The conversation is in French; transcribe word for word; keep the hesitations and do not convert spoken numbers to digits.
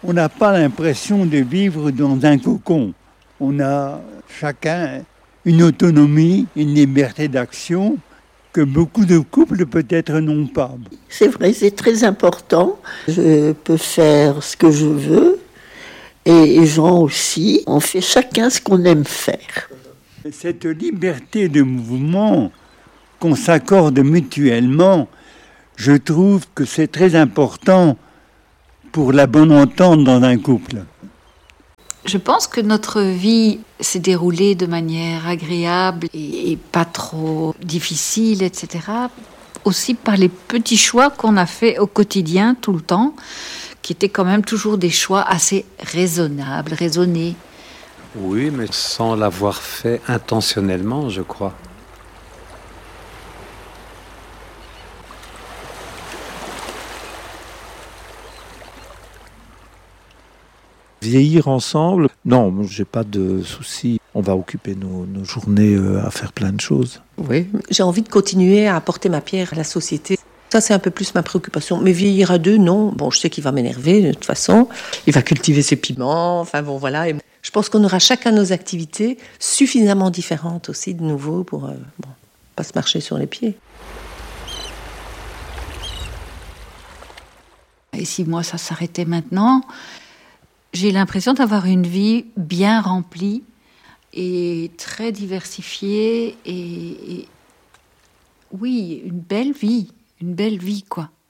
on n'a pas l'impression de vivre dans un cocon. On a chacun une autonomie, une liberté d'action que beaucoup de couples peut-être n'ont pas. C'est vrai, c'est très important. Je peux faire ce que je veux et Jean aussi. On fait chacun ce qu'on aime faire. Cette liberté de mouvement qu'on s'accorde mutuellement, je trouve que c'est très important pour la bonne entente dans un couple. Je pense que notre vie s'est déroulée de manière agréable et, et pas trop difficile, et cetera. Aussi par les petits choix qu'on a faits au quotidien, tout le temps, qui étaient quand même toujours des choix assez raisonnables, raisonnés. Oui, mais sans l'avoir fait intentionnellement, je crois. Vieillir ensemble, non, j'ai pas de soucis. On va occuper nos, nos journées à faire plein de choses. Oui, j'ai envie de continuer à apporter ma pierre à la société. Ça, c'est un peu plus ma préoccupation. Mais vieillir à deux, non. Bon, je sais qu'il va m'énerver, de toute façon. Il va cultiver ses piments. Enfin, bon, voilà. Et je pense qu'on aura chacun nos activités suffisamment différentes aussi, de nouveau, pour euh, bon, pas se marcher sur les pieds. Et si moi, ça s'arrêtait maintenant, j'ai l'impression d'avoir une vie bien remplie et très diversifiée. Et, et oui, une belle vie. Une belle vie, quoi.